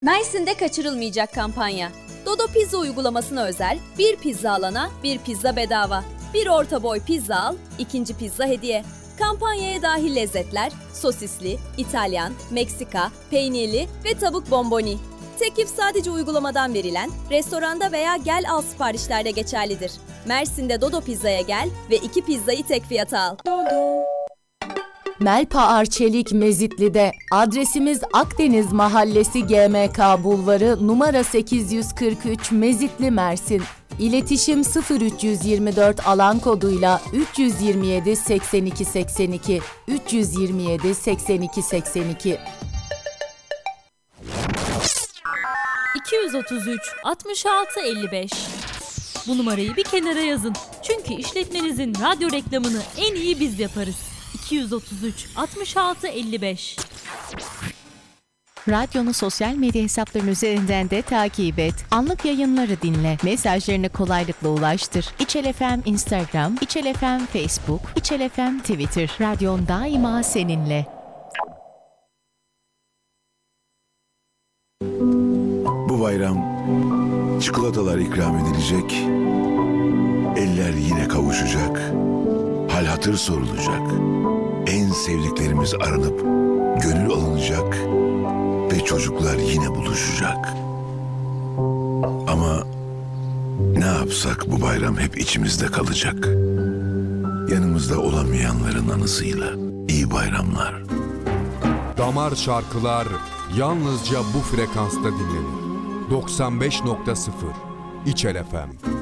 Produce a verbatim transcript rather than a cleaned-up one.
Mersin'de kaçırılmayacak kampanya. Dodo Pizza uygulamasına özel bir pizza alana bir pizza bedava. Bir orta boy pizza al, ikinci pizza hediye. Kampanyaya dahil lezzetler sosisli, İtalyan, Meksika, peynirli ve tavuk bomboni. Teklif sadece uygulamadan verilen, restoranda veya gel al siparişlerde geçerlidir. Mersin'de Dodo Pizza'ya gel ve iki pizzayı tek fiyata al. Dodo. Melpa Arçelik Mezitli'de, adresimiz Akdeniz Mahallesi G M K Bulvarı numara sekiz yüz kırk üç Mezitli, Mersin. İletişim sıfır üç yüz yirmi dört alan koduyla üç yüz yirmi yedi seksen iki seksen iki üç yüz yirmi yedi seksen iki seksen iki. iki yüz otuz üç altmış altı elli beş. Bu numarayı bir kenara yazın. Çünkü işletmenizin radyo reklamını en iyi biz yaparız. iki yüz otuz üç altmış altı elli beş. Radyonu sosyal medya hesapların üzerinden de takip et. Anlık yayınları dinle. Mesajlarını kolaylıkla ulaştır. İçel F M Instagram, İçel F M Facebook, İçel F M Twitter. Radyon daima seninle. Bu bayram çikolatalar ikram edilecek, eller yine kavuşacak, hal hatır sorulacak, en sevdiklerimiz aranıp gönül alınacak ve çocuklar yine buluşacak. Ama ne yapsak bu bayram hep içimizde kalacak. Yanımızda olamayanların anısıyla. İyi bayramlar. Damar şarkılar yalnızca bu frekansta dinlenir. doksan beş nokta sıfır İçel F M.